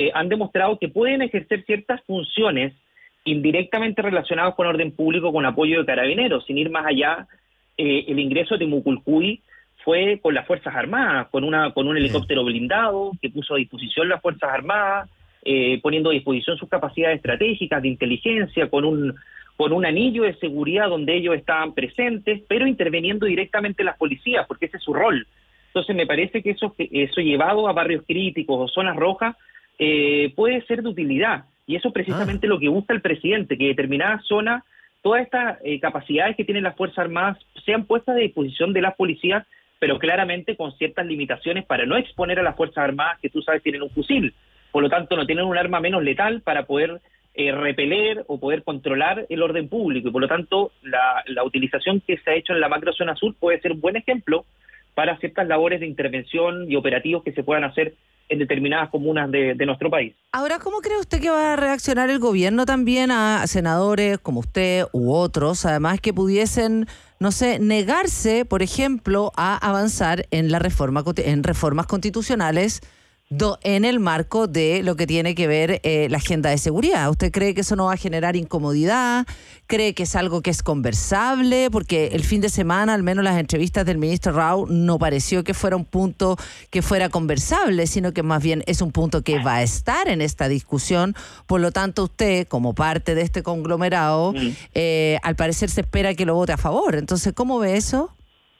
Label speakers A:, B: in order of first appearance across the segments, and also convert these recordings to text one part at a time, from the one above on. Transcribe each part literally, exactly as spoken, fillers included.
A: eh, han demostrado que pueden ejercer ciertas funciones indirectamente relacionadas con orden público, con apoyo de carabineros, sin ir más allá. Eh, el ingreso de Muculcuy fue con las Fuerzas Armadas, con una con un helicóptero blindado que puso a disposición las Fuerzas Armadas, eh, poniendo a disposición sus capacidades estratégicas de inteligencia, con un con un anillo de seguridad donde ellos estaban presentes, pero interviniendo directamente las policías, porque ese es su rol. Entonces me parece que eso, eso llevado a barrios críticos o zonas rojas eh, puede ser de utilidad, y eso es precisamente ah. lo que busca el presidente, que determinadas zonas, todas estas eh, capacidades que tienen las Fuerzas Armadas sean puestas a disposición de las policías, pero claramente con ciertas limitaciones para no exponer a las Fuerzas Armadas, que tú sabes tienen un fusil, por lo tanto no tienen un arma menos letal para poder eh, repeler o poder controlar el orden público, y por lo tanto la, la utilización que se ha hecho en la macrozona sur puede ser un buen ejemplo para ciertas labores de intervención y operativos que se puedan hacer en determinadas comunas de, de nuestro país.
B: Ahora, ¿cómo cree usted que va a reaccionar el gobierno también a senadores como usted u otros, además que pudiesen, no sé, negarse, por ejemplo, a avanzar en la reforma en reformas constitucionales do, en el marco de lo que tiene que ver eh, la agenda de seguridad? ¿Usted cree que eso no va a generar incomodidad? ¿Cree que es algo que es conversable? Porque el fin de semana, al menos las entrevistas del ministro Rao, no pareció que fuera un punto que fuera conversable, sino que más bien es un punto que va a estar en esta discusión. Por lo tanto, usted, como parte de este conglomerado, mm. eh, al parecer se espera que lo vote a favor. Entonces, ¿cómo ve eso?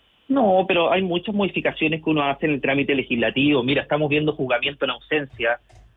A: No, pero hay muchas modificaciones que uno hace en el trámite legislativo. Mira, estamos viendo juzgamiento en ausencia.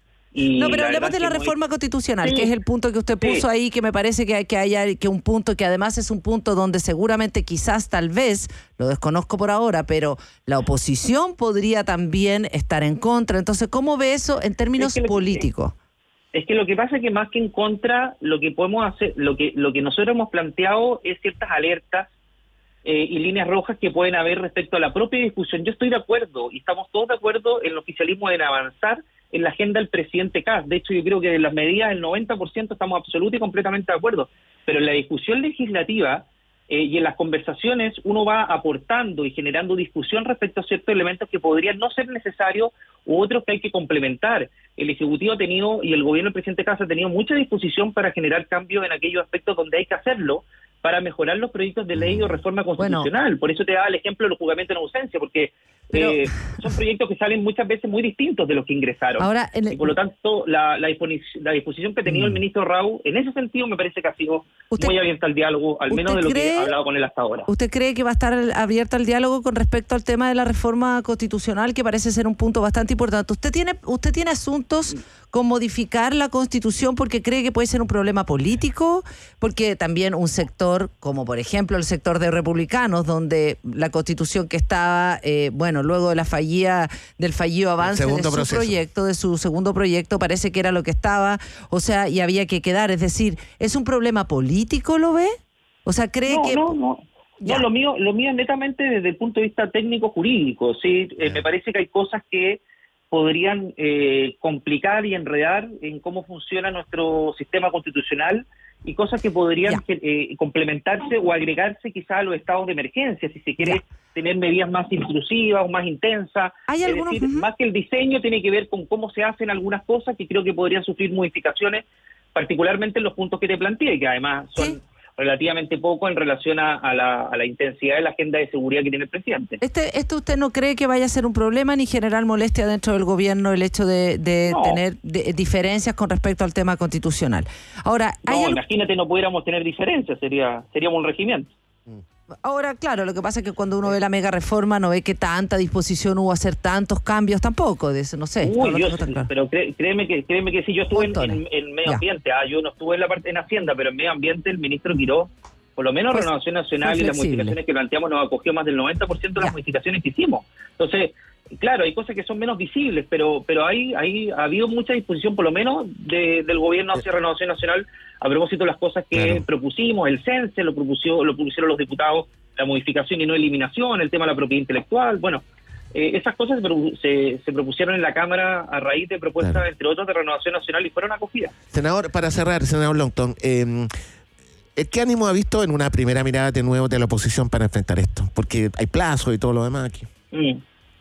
A: Y
B: no, pero hablemos de la reforma constitucional, sí, que es el punto que usted puso sí. ahí, que me parece que, que haya que un punto que además es un punto donde seguramente quizás tal vez, lo desconozco por ahora, pero la oposición podría también estar en contra. Entonces, ¿cómo ve eso en términos
A: es que
B: políticos?
A: Que, es que lo que pasa es que más que en contra, lo que podemos hacer, lo que, lo que nosotros hemos planteado es ciertas alertas Eh, y líneas rojas que pueden haber respecto a la propia discusión. Yo estoy de acuerdo, y estamos todos de acuerdo en el oficialismo en avanzar en la agenda del presidente Kast. De hecho, yo creo que de las medidas, el noventa por ciento estamos absolutamente y completamente de acuerdo. Pero en la discusión legislativa eh, y en las conversaciones, uno va aportando y generando discusión respecto a ciertos elementos que podrían no ser necesarios u otros que hay que complementar. El Ejecutivo ha tenido, y el gobierno del presidente Kast ha tenido mucha disposición para generar cambios en aquellos aspectos donde hay que hacerlo, para mejorar los proyectos de ley o reforma constitucional. Bueno, por eso te daba el ejemplo de los juzgamientos en ausencia, porque pero, eh, son proyectos que salen muchas veces muy distintos de los que ingresaron. Ahora, el, y por lo tanto, la, la, disposición, la disposición que ha tenido mm. el ministro Rao, en ese sentido me parece que ha sido usted, muy abierta al diálogo, al menos de lo cree, que he hablado con él hasta ahora.
B: ¿Usted cree que va a estar abierta al diálogo con respecto al tema de la reforma constitucional, que parece ser un punto bastante importante? ¿Usted tiene, usted tiene asuntos con modificar la Constitución porque cree que puede ser un problema político? Porque también un sector, como por ejemplo el sector de republicanos, donde la Constitución que estaba, eh, bueno, luego de la fallida, del fallido avance de su proceso. proyecto, de su segundo proyecto, parece que era lo que estaba, o sea, y había que quedar. Es decir, ¿es un problema político, lo ve? O sea, ¿cree
A: no,
B: que...?
A: No, no, no. lo mío, lo mío es netamente desde el punto de vista técnico-jurídico, ¿sí? Eh, me parece que hay cosas que podrían eh, complicar y enredar en cómo funciona nuestro sistema constitucional, y cosas que podrían eh, complementarse o agregarse quizá a los estados de emergencia, si se quiere ya. tener medidas más intrusivas o más intensas. ¿Hay es algunos, decir, uh-huh. más que el diseño tiene que ver con cómo se hacen algunas cosas que creo que podrían sufrir modificaciones, particularmente en los puntos que te planteé, que además son... ¿Sí? relativamente poco en relación a, a, la, a la intensidad de la agenda de seguridad que tiene el presidente.
B: Este, ¿Esto usted no cree que vaya a ser un problema ni generar molestia dentro del gobierno el hecho de, de no. tener de, diferencias con respecto al tema constitucional? Ahora,
A: ¿hay no,
B: algo...
A: imagínate, no pudiéramos tener diferencias, sería seríamos un regimiento.
B: Ahora, claro, lo que pasa es que cuando uno ve la mega reforma no ve que tanta disposición hubo a hacer tantos cambios tampoco, de eso, no sé.
A: Uy,
B: no
A: yo,
B: no claro.
A: Pero cre, créeme que créeme que sí, yo estuve en, en, en medio ya. ambiente, ah, yo no estuve en la parte en Hacienda, pero en medio ambiente el ministro Quiró, por lo menos pues, Renovación Nacional y las modificaciones que planteamos nos acogió más del noventa por ciento de las ya. modificaciones que hicimos. Entonces, claro, hay cosas que son menos visibles, pero pero hay, hay ha habido mucha disposición, por lo menos, de, del gobierno hacia Renovación Nacional a propósito de las cosas que claro. propusimos, el CENSE lo propusió, lo propusieron los diputados, la modificación y no eliminación, el tema de la propiedad intelectual, bueno, eh, esas cosas se, se propusieron en la Cámara a raíz de propuestas, claro. entre otros, de Renovación Nacional y fueron acogidas.
C: Senador, para cerrar, senador Longton, eh, ¿qué ánimo ha visto en una primera mirada de nuevo de la oposición para enfrentar esto? Porque hay plazo y todo lo demás aquí.
A: Mm.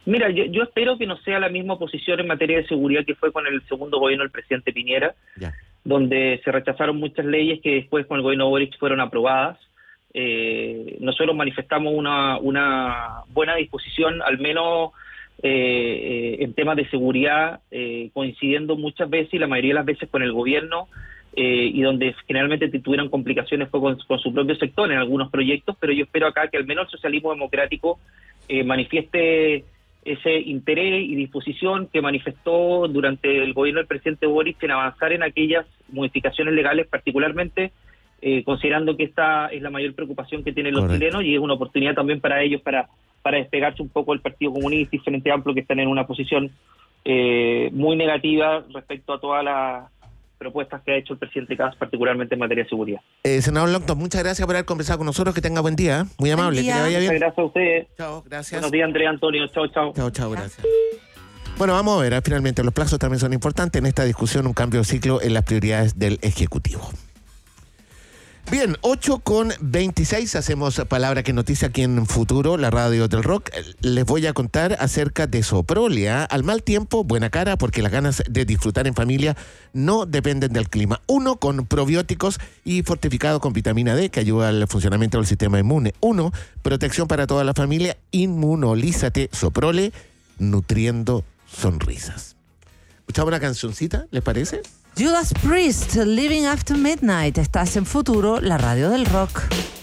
A: Mira, yo, yo espero que no sea la misma posición en materia de seguridad que fue con el segundo gobierno del presidente Piñera,
C: Ya.
A: donde se rechazaron muchas leyes que después con el gobierno Boric fueron aprobadas. Eh, nosotros manifestamos una, una buena disposición, al menos eh, eh, en temas de seguridad, eh, coincidiendo muchas veces y la mayoría de las veces con el gobierno, eh, y donde generalmente tuvieron complicaciones fue con, con su propio sector en algunos proyectos, pero yo espero acá que al menos el socialismo democrático eh, manifieste ese interés y disposición que manifestó durante el gobierno del presidente Boric en avanzar en aquellas modificaciones legales, particularmente eh, considerando que esta es la mayor preocupación que tienen los
C: Correcto.
A: chilenos y es una oportunidad también para ellos para, para despegarse un poco del Partido Comunista y Frente Amplio, que están en una posición eh, muy negativa respecto a todas las propuestas que ha hecho el presidente Kast, particularmente en materia de seguridad.
C: Eh, senador Longton, muchas gracias por haber conversado con nosotros. Que tenga buen día. ¿eh? Muy amable.
B: día.
C: Que le vaya bien.
A: Muchas gracias a ustedes.
C: Chao, gracias.
A: Buenos días, Andrea, Antonio. Chao, chao.
C: Chao, chao, gracias. Bueno, vamos a ver, ¿eh? Finalmente los plazos también son importantes en esta discusión, un cambio de ciclo en las prioridades del Ejecutivo. Bien, ocho con veintiséis, hacemos Palabra que Noticia aquí en Futuro, la radio del rock. Les voy a contar acerca de Soprolia. Al mal tiempo, buena cara, porque las ganas de disfrutar en familia no dependen del clima. Uno, con probióticos y fortificado con vitamina D, que ayuda al funcionamiento del sistema inmune. Uno, protección para toda la familia, inmunolízate Soprole, nutriendo sonrisas. ¿Escuchamos una cancioncita, les parece?
B: Judas Priest, Living After Midnight. Estás en Futuro, la radio del rock.